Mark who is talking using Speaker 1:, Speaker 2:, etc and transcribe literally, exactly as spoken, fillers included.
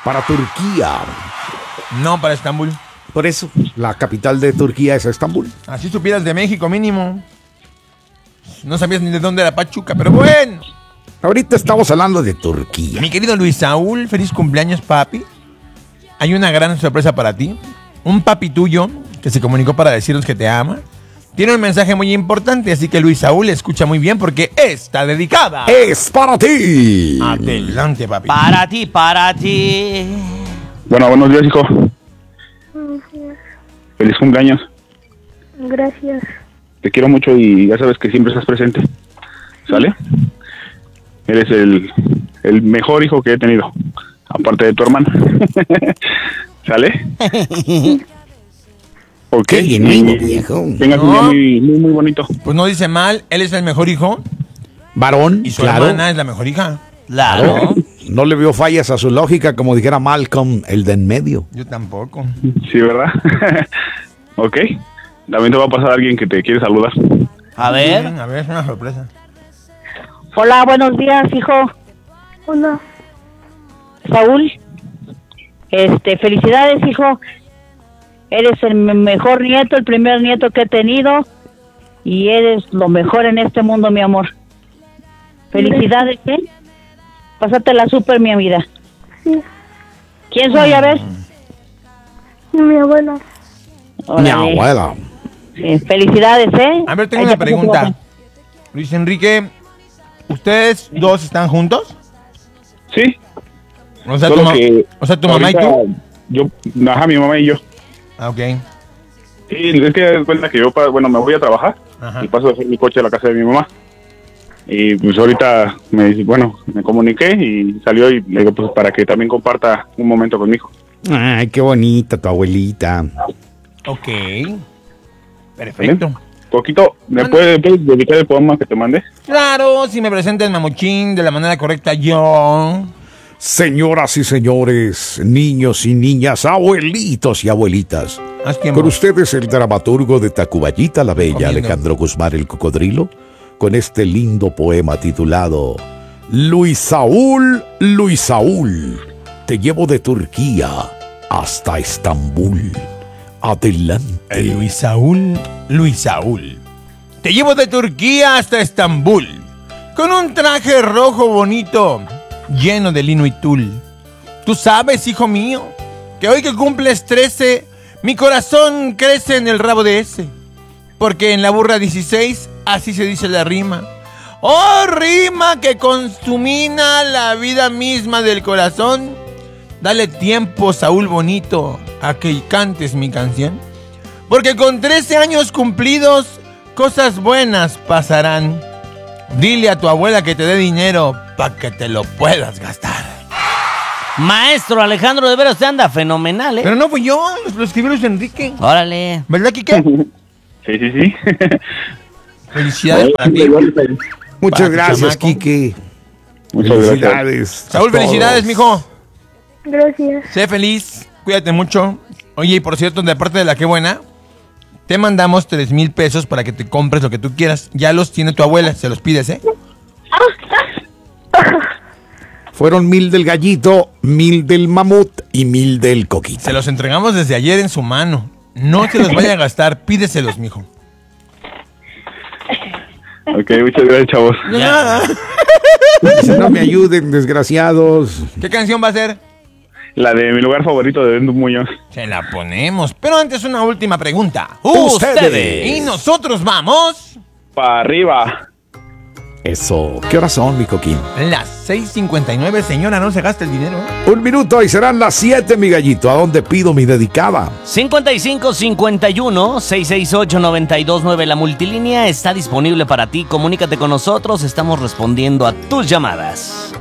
Speaker 1: para Turquía.
Speaker 2: No, para Estambul.
Speaker 1: Por eso, la capital de Turquía es Estambul.
Speaker 2: Así supieras de México mínimo. No sabías ni de dónde era Pachuca, pero bueno.
Speaker 1: Ahorita estamos hablando de Turquía.
Speaker 2: Mi querido Luis Saúl, feliz cumpleaños, papi. Hay una gran sorpresa para ti. Un papi tuyo que se comunicó para decirnos que te ama. Tiene un mensaje muy importante, así que Luis Saúl escucha muy bien porque está dedicada.
Speaker 1: ¡Es para ti!
Speaker 2: Adelante, papi.
Speaker 3: Para ti, para ti.
Speaker 4: Bueno, buenos días, hijo.
Speaker 5: Buenos días.
Speaker 4: Feliz cumpleaños.
Speaker 5: Gracias.
Speaker 4: Te quiero mucho y ya sabes que siempre estás presente. ¿Sale? Eres el, el mejor hijo que he tenido, aparte de tu hermana. ¿Sale? Ok.
Speaker 1: Qué genuino, viejo.
Speaker 4: Tengas un día
Speaker 2: No.
Speaker 4: muy, muy, muy bonito.
Speaker 2: Pues no dice mal, él es el mejor hijo
Speaker 1: Varón,
Speaker 2: y su
Speaker 1: claro.
Speaker 2: hermana es la mejor hija.
Speaker 3: Claro.
Speaker 1: No le vio fallas a su lógica, como dijera Malcolm, el de en medio.
Speaker 2: Yo tampoco.
Speaker 4: Sí, ¿verdad? Ok. También te va a pasar alguien que te quiere saludar.
Speaker 3: A ver.
Speaker 2: A ver, es una sorpresa.
Speaker 6: Hola, buenos días, hijo.
Speaker 5: Hola.
Speaker 6: Saúl. Este, felicidades, hijo. Eres el me- mejor nieto, el primer nieto que he tenido. Y eres lo mejor en este mundo, mi amor. Felicidades, ¿eh? Pásatela súper, mi vida.
Speaker 5: Sí.
Speaker 6: ¿Quién soy? A ver.
Speaker 5: Mi abuela.
Speaker 1: Mi
Speaker 6: Órale.
Speaker 1: abuela.
Speaker 6: Sí, felicidades, ¿eh?
Speaker 2: A ver, tengo
Speaker 6: Ahí
Speaker 2: una
Speaker 6: te paso tu
Speaker 2: pregunta.
Speaker 6: papá.
Speaker 2: Luis Enrique, ¿ustedes dos están juntos?
Speaker 4: Sí.
Speaker 2: O sea,
Speaker 4: Solo
Speaker 2: tu, ma-
Speaker 4: que
Speaker 2: o sea, tu mamá y
Speaker 4: ahorita
Speaker 2: tú.
Speaker 4: Yo, ajá, mi mamá y yo.
Speaker 2: Ah, ok.
Speaker 4: Sí, es que das cuenta que yo, pa- bueno, me voy a trabajar
Speaker 2: Ajá.
Speaker 4: y paso a dejar mi coche a la casa de mi mamá. Y pues ahorita me dice, bueno, me comuniqué y salió y le digo, pues para que también comparta un momento conmigo.
Speaker 1: Ay, qué bonita tu abuelita.
Speaker 2: Ok. Perfecto.
Speaker 4: Poquito, ¿me
Speaker 2: Manda.
Speaker 4: puedes, puedes dedicar el poema que te mandé?
Speaker 2: Claro, si me presenta el mamuchín de la manera correcta, yo.
Speaker 1: Señoras y señores, niños y niñas, abuelitos y abuelitas.
Speaker 2: Haz tiempo.
Speaker 1: Con ustedes el dramaturgo de Tacubayita la Bella,
Speaker 2: Comiendo.
Speaker 1: Alejandro Guzmán el Cocodrilo, con este lindo poema titulado Luis Saúl, Luis Saúl, te llevo de Turquía hasta Estambul. Adelante.
Speaker 2: El Luis Saúl, Luis Saúl. Te llevo de Turquía hasta Estambul, con un traje rojo bonito, lleno de lino y tul. Tú sabes, hijo mío, que hoy que cumples trece, mi corazón crece en el rabo de ese. Porque en la burra dieciséis, así se dice la rima. Oh, rima que consumina la vida misma del corazón. Dale tiempo, Saúl bonito, a que cantes mi canción. Porque con trece años cumplidos, cosas buenas pasarán. Dile a tu abuela que te dé dinero para que te lo puedas gastar.
Speaker 3: Maestro Alejandro, de veras usted anda fenomenal, ¿eh?
Speaker 2: Pero no fui yo, lo escribió Luis Enrique.
Speaker 3: Órale.
Speaker 2: ¿Verdad, Quique?
Speaker 4: Sí, sí, sí.
Speaker 2: Felicidades para ti.
Speaker 1: Muchas
Speaker 2: Para tu
Speaker 1: gracias,
Speaker 2: chamaco.
Speaker 1: Quique.
Speaker 4: Muchas gracias.
Speaker 1: Felicidades. a
Speaker 2: Saúl,
Speaker 1: todos.
Speaker 2: felicidades, mijo.
Speaker 5: Gracias.
Speaker 2: Sé feliz, cuídate mucho. Oye, y por cierto, de parte de la que buena, te mandamos tres mil pesos para que te compres lo que tú quieras. Ya los tiene tu abuela, se los pides, ¿eh?
Speaker 1: Fueron mil del gallito, mil del mamut y mil del coquito.
Speaker 2: Se los entregamos desde ayer en su mano. No se los vaya a gastar, pídeselos, mijo.
Speaker 4: Ok, muchas gracias, chavos.
Speaker 2: De
Speaker 3: Ya.
Speaker 2: nada.
Speaker 1: Dice, no me ayuden, desgraciados.
Speaker 2: ¿Qué canción va a ser?
Speaker 4: La de mi lugar favorito de Dendu Muñoz.
Speaker 2: Se la ponemos. Pero antes una última pregunta.
Speaker 1: Ustedes.
Speaker 2: Y nosotros vamos...
Speaker 4: Para arriba.
Speaker 1: Eso. ¿Qué horas son, mi coquín?
Speaker 2: Las seis cincuenta y nueve, señora, no se gasta el dinero. ¿eh?
Speaker 1: Un minuto y serán las siete, mi gallito. ¿A dónde pido mi dedicada?
Speaker 3: cincuenta y cinco cincuenta y uno seiscientos sesenta y ocho noventa y dos nueve. La multilínea está disponible para ti. Comunícate con nosotros. Estamos respondiendo a tus llamadas.